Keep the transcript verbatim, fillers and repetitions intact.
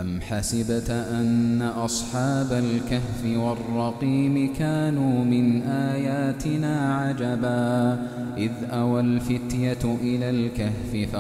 أم حسبت أن أصحاب الكهف والرقيم كانوا من آياتنا عجبا إذ أوى الفتية إلى الكهف